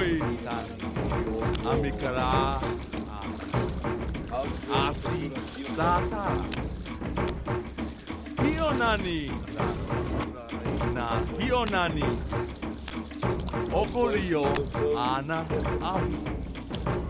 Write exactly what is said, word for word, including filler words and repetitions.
Oi, amikara, asi, tata. Hionani, na hionani. Okolio, ana, amu.